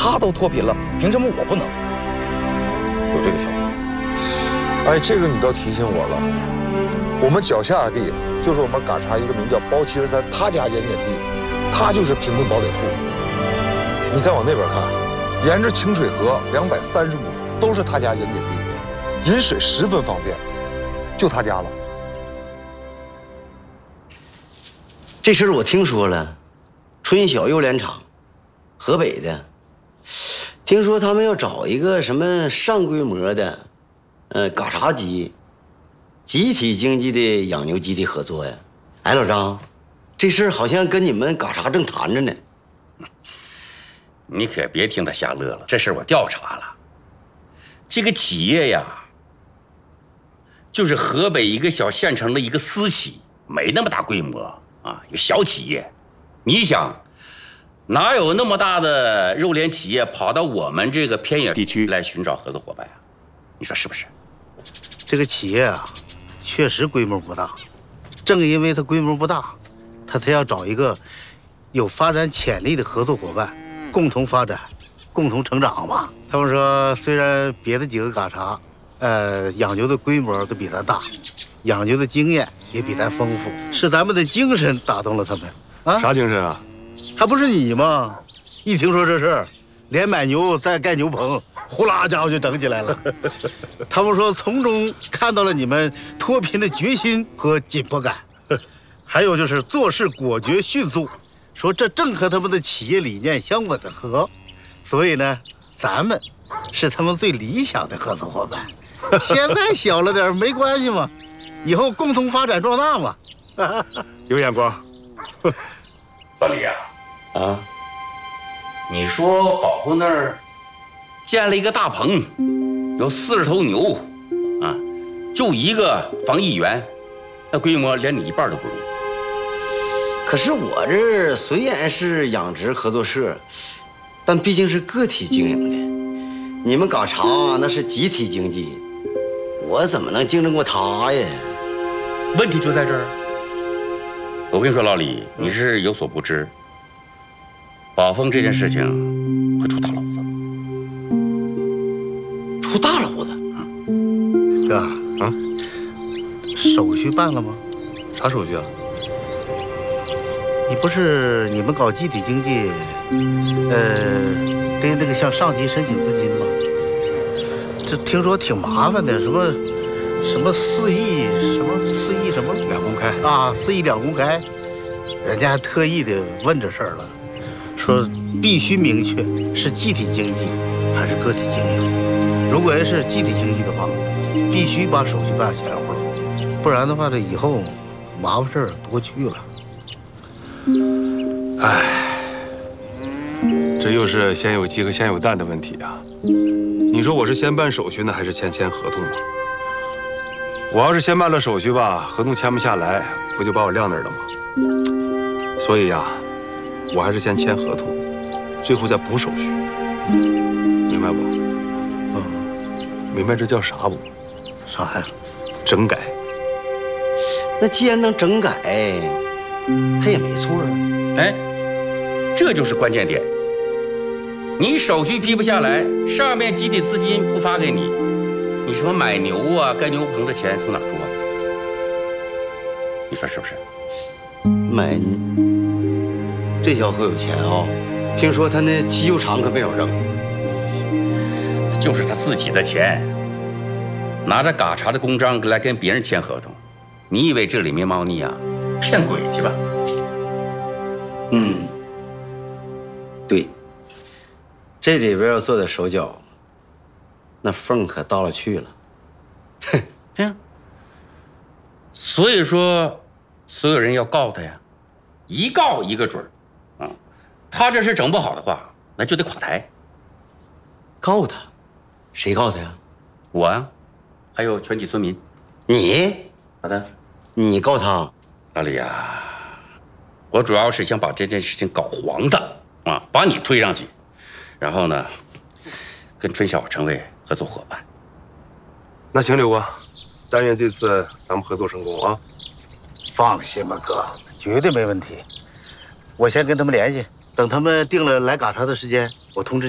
他都脱贫了，凭什么我不能？ 有这个想法？哎，这个你倒提醒我了。我们脚下的地就是我们嘎查一个名叫包73他家盐碱地，他就是贫困堡垒户。你再往那边看，沿着清水河230亩都是他家盐碱地，饮水十分方便，就他家了。 这事儿我听说了，春晓幼联厂，河北的，听说他们要找一个什么上规模的，嘎查集体经济的养牛集体合作呀。哎，老张，这事儿好像跟你们嘎查正谈着呢。 你可别听他瞎乐了，这事儿我调查了，这个企业呀，就是河北一个小县城的一个私企，没那么大规模啊，一个小企业。你想，哪有那么大的肉联企业跑到我们这个偏远地区来寻找合作伙伴啊？你说是不是？ 这个企业啊，确实规模不大，正因为它规模不大，它才要找一个有发展潜力的合作伙伴，共同发展，共同成长嘛。他们说，虽然别的几个嘎查，养牛的规模都比咱大，养牛的经验也比咱丰富，是咱们的精神打动了他们啊。 啥精神啊？ 还不是你吗？一听说这事儿，连买牛再盖牛棚，呼啦家伙就整起来了。他们说从中看到了你们脱贫的决心和紧迫感，还有就是做事果决迅速，说这正和他们的企业理念相吻合，所以呢，咱们是他们最理想的合作伙伴。现在小了点没关系嘛，以后共同发展壮大嘛。 有眼光。 老李啊，你说保护那儿建了一个大棚，有40头牛，啊，就一个防疫员，那规模连你一半都不如。 可是我这虽然是养殖合作社，但毕竟是个体经营的，你们嘎查那是集体经济，我怎么能竞争过他呀？ 问题就在这儿。我跟你说，老李，你是有所不知，宝丰这件事情会出大篓子。 出大篓子？ 哥啊，手续办了吗？ 啥手续啊？ 你不是你们搞集体经济，得那个向上级申请资金吗？这听说挺麻烦的，什么4亿什么两公开啊，4亿2公开，人家还特意的问这事儿了，说必须明确是集体经济还是个体经营。如果要是集体经济的话，必须把手续办全乎了，不然的话，这以后麻烦事儿多去了。 唉，这又是先有鸡和先有蛋的问题啊！你说我是先办手续呢，还是先签合同呢？我要是先办了手续吧，合同签不下来，不就把我晾那儿了吗？所以呀，我还是先签合同，最后再补手续，明白不？明白这叫啥不？ 啥呀？ 整改。 那既然能整改，他也没错啊。 哎，这就是关键点。你手续批不下来，上面集体资金不发给你，你什么买牛啊、盖牛棚的钱从哪儿出啊？你说是不是？ 买，这小伙有钱啊！听说他那汽修厂可没有扔， 就是他自己的钱，拿着嘎查的公章来跟别人签合同，你以为这里没猫腻啊？骗鬼去吧！ 对，这里边要做点手脚，那缝可大了去了。 哼，这样，所以说，所有人要告他呀，一告一个准儿，啊，他这事整不好的话，那就得垮台。 告他？谁告他呀？ 我啊，还有全体村民。 你？ 咋的？ 你告他？ 老李啊，我主要是想把这件事情搞黄的啊，把你推上去，然后呢，跟春晓成为合作伙伴。 那行，刘哥，但愿这次咱们合作成功啊！ 放心吧，哥，绝对没问题。我先跟他们联系，等他们定了来嘎查的时间，我通知。